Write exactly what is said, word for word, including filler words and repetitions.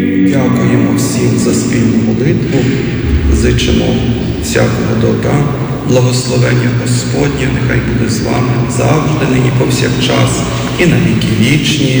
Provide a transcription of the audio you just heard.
Дякуємо всім за спільну молитву, зичимо всякого добра, благословення Господнє, нехай буде з вами завжди, нині повсякчас і на віки вічні.